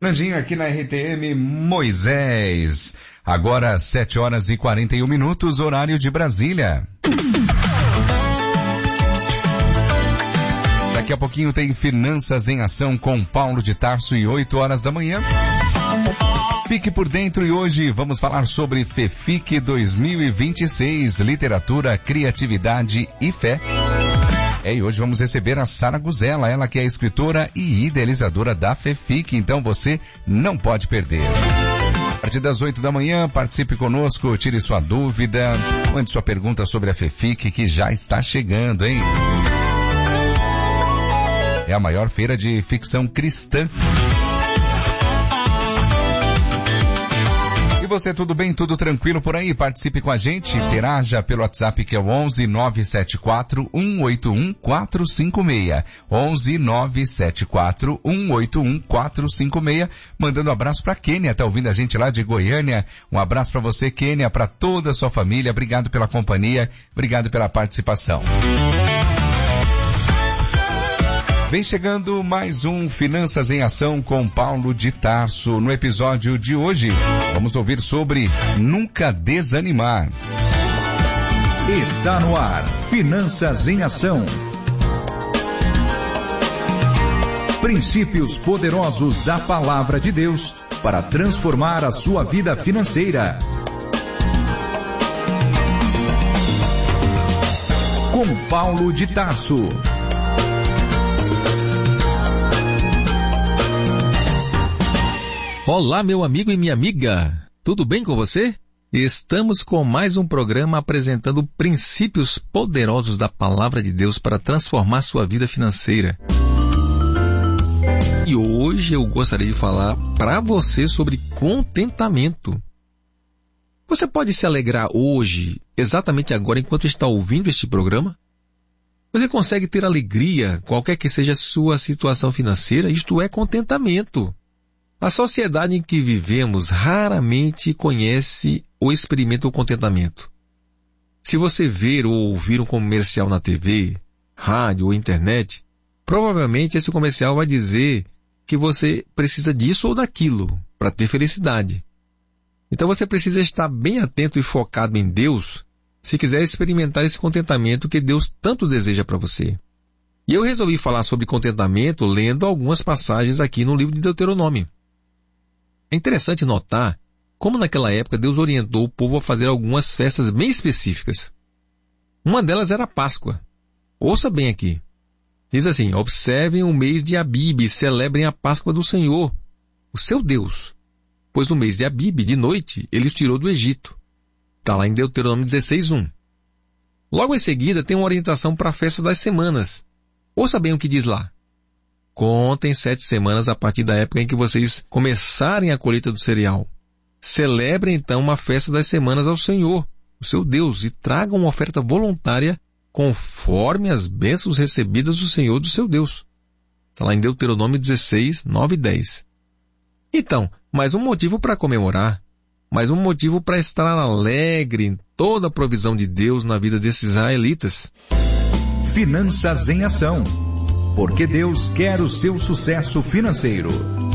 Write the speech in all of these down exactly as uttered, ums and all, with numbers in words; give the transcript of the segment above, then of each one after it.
Nandinho aqui na R T M Moisés. Agora sete horas e quarenta e um minutos, horário de Brasília. Daqui a pouquinho tem Finanças em Ação com Paulo de Tarso e oito horas da manhã. Fique por dentro e hoje vamos falar sobre FEFIC dois mil e vinte e seis, Literatura, Criatividade e Fé. É, e hoje vamos receber a Sara Guzella, ela que é escritora e idealizadora da FEFIC, então você não pode perder. A partir das oito da manhã, participe conosco, tire sua dúvida, mande sua pergunta sobre a FEFIC que já está chegando, hein? É a maior feira de ficção cristã. E você, tudo bem? Tudo tranquilo por aí? Participe com a gente, interaja pelo WhatsApp que é o onze nove sete quatro um oito um quatro cinco seis. onze nove sete quatro um oito um quatro cinco seis. Mandando um abraço pra Kênia, tá ouvindo a gente lá de Goiânia. Um abraço pra você, Kênia, pra toda a sua família. Obrigado pela companhia, obrigado pela participação. Vem chegando mais um Finanças em Ação com Paulo de Tarso. No episódio de hoje, vamos ouvir sobre nunca desanimar. Está no ar, Finanças em Ação. Princípios poderosos da Palavra de Deus para transformar a sua vida financeira. Com Paulo de Tarso. Olá, meu amigo e minha amiga, tudo bem com você? Estamos com mais um programa apresentando princípios poderosos da Palavra de Deus para transformar sua vida financeira. E hoje eu gostaria de falar para você sobre contentamento. Você pode se alegrar hoje, exatamente agora, enquanto está ouvindo este programa? Você consegue ter alegria, qualquer que seja a sua situação financeira? Isto é contentamento. A sociedade em que vivemos raramente conhece ou experimenta o contentamento. Se você ver ou ouvir um comercial na T V, rádio ou internet, provavelmente esse comercial vai dizer que você precisa disso ou daquilo para ter felicidade. Então você precisa estar bem atento e focado em Deus se quiser experimentar esse contentamento que Deus tanto deseja para você. E eu resolvi falar sobre contentamento lendo algumas passagens aqui no livro de Deuteronômio. É interessante notar como naquela época Deus orientou o povo a fazer algumas festas bem específicas. Uma delas era a Páscoa. Ouça bem aqui. Diz assim: observem o mês de Abibe e celebrem a Páscoa do Senhor, o seu Deus. Pois no mês de Abibe, de noite, ele os tirou do Egito. Está lá em Deuteronômio dezesseis, um. Logo em seguida tem uma orientação para a festa das semanas. Ouça bem o que diz lá. Contem sete semanas a partir da época em que vocês começarem a colheita do cereal. Celebrem então uma festa das semanas ao Senhor, o seu Deus, e tragam uma oferta voluntária conforme as bênçãos recebidas do Senhor, do seu Deus. Está lá em Deuteronômio dezesseis, nove e dez. Então, mais um motivo para comemorar, mais um motivo para estar alegre em toda a provisão de Deus na vida desses israelitas. Finanças em Ação. Porque Deus quer o seu sucesso financeiro.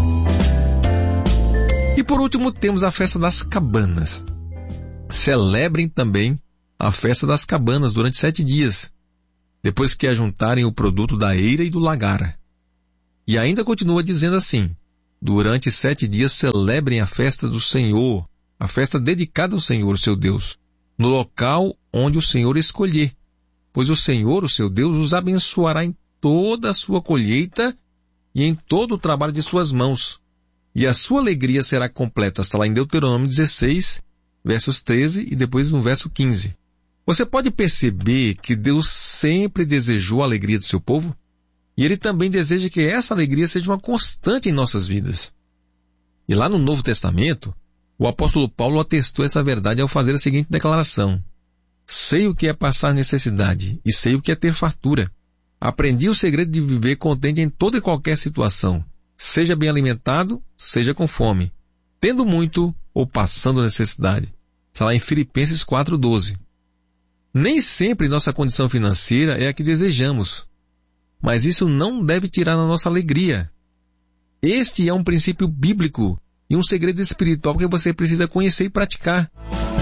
E por último temos a festa das cabanas. Celebrem também a festa das cabanas durante sete dias, depois que ajuntarem o produto da eira e do lagar. E ainda continua dizendo assim: durante sete dias celebrem a festa do Senhor, a festa dedicada ao Senhor, seu Deus, no local onde o Senhor escolher, pois o Senhor, o seu Deus, os abençoará em toda a sua colheita e em todo o trabalho de suas mãos. E a sua alegria será completa. Está lá em Deuteronômio dezesseis, versos treze e depois no verso quinze. Você pode perceber que Deus sempre desejou a alegria do seu povo? E Ele também deseja que essa alegria seja uma constante em nossas vidas. E lá no Novo Testamento, o apóstolo Paulo atestou essa verdade ao fazer a seguinte declaração: sei o que é passar necessidade e sei o que é ter fartura. Aprendi o segredo de viver contente em toda e qualquer situação, seja bem alimentado, seja com fome, tendo muito ou passando necessidade. Está lá em Filipenses quatro, doze. Nem sempre nossa condição financeira é a que desejamos, mas isso não deve tirar a nossa alegria. Este é um princípio bíblico e um segredo espiritual que você precisa conhecer e praticar.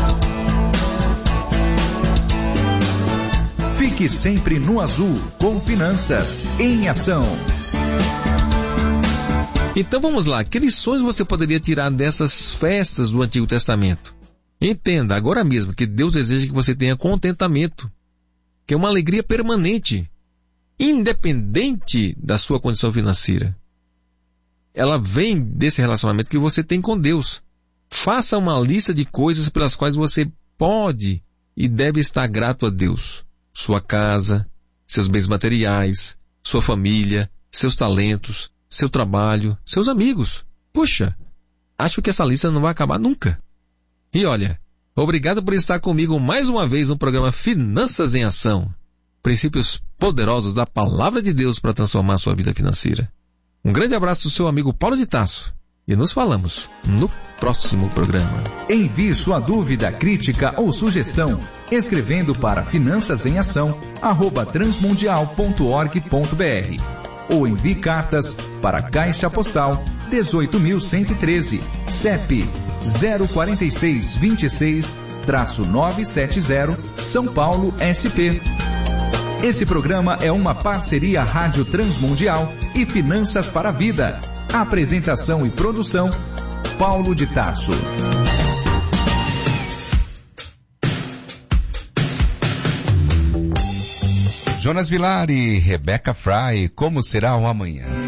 Fique sempre no azul com Finanças em Ação. Então vamos lá, que lições você poderia tirar dessas festas do Antigo Testamento? Entenda agora mesmo que Deus deseja que você tenha contentamento, que é uma alegria permanente, independente da sua condição financeira. Ela vem desse relacionamento que você tem com Deus. Faça uma lista de coisas pelas quais você pode e deve estar grato a Deus. Sua casa, seus bens materiais, sua família, seus talentos, seu trabalho, seus amigos. Puxa, acho que essa lista não vai acabar nunca. E olha, obrigado por estar comigo mais uma vez no programa Finanças em Ação. Princípios poderosos da Palavra de Deus para transformar sua vida financeira. Um grande abraço do seu amigo Paulo de Tarso. E nos falamos no próximo programa. Envie sua dúvida, crítica ou sugestão escrevendo para finanças em ação arroba transmundial ponto org ponto br ou envie cartas para Caixa Postal dezoito mil cento e treze, C E P zero quatro seis dois seis nove sete zero, São Paulo, S P. Esse programa é uma parceria Rádio Transmundial e Finanças para a Vida. Apresentação e produção, Paulo de Tarso. Jonas Vilar e Rebeca Fry, como será o amanhã?